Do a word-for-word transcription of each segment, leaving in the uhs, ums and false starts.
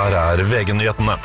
her er V G-nyhetene.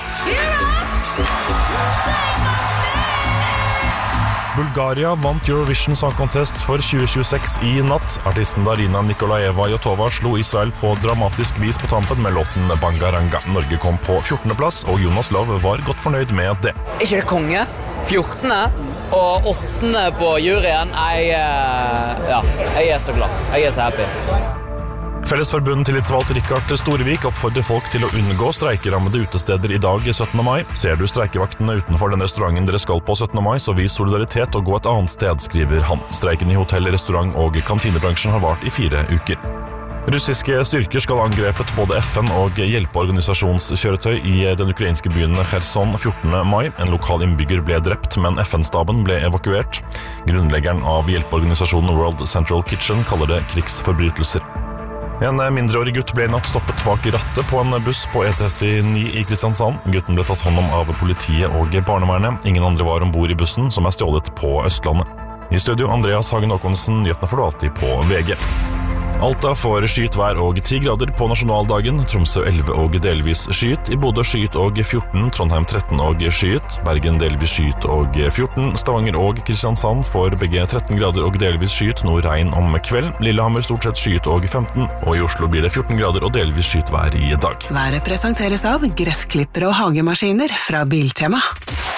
Bulgaria vant Eurovision Song Contest for tjue tjueseks i natt. Artisten Darina Nikolaeva Jotova slo Israel på dramatisk vis på tampen med låten Bangaranga. Norge kom på fjortende plass, og Jonas Love var godt fornøyd med det. Er ikke det konge? fjortende og åttende på juryen. Jeg, ja, jeg er så glad. Jeg er så happy. Fellesforbundet tillitsvalgt Rikard Storevik oppfordrer folk til å unngå streikerammede utesteder i dag syttende mai. Ser du streikevaktene utenfor den restauranten dere skal på syttende mai, så vis solidaritet og gå et annet sted, skriver han. Streiken i hotell, restaurant og kantinebransjen har vart i fire uker. Russiske styrker skal ha angrepet både F N og hjelpeorganisasjonskjøretøy i den ukrainske byen Kherson fjortende mai. En lokal innbygger ble drept, men F N-staben ble evakuert. Grunnleggeren av hjelpeorganisasjonen World Central Kitchen kaller det krigsforbrytelser. En mindreårig gutt ble i natt stoppet bak i rattet på en buss på E trettini i Kristiansand. Gutten ble tatt hånd om av politiet og barnevernet. Ingen andre var ombord i bussen, som er stjålet på Østlandet. I studio, Andreas Hagen Håkonsen, nyhetene får du alltid på V G. Alta får skyet vær og ti grader på nasjonaldagen. Tromsø elleve og delvis skyet. I Bodø skyet og fjorten. Trondheim tretten og skyet. Bergen delvis skyet og fjorten. Stavanger og Kristiansand får begge tretten grader og delvis skyet. Noe regn om kveld. Lillehammer stort sett skyet og femten. Og i Oslo blir det fjorten grader og delvis skyet vær i dag. Været presenteres av gressklippere og hagemaskiner fra Biltema.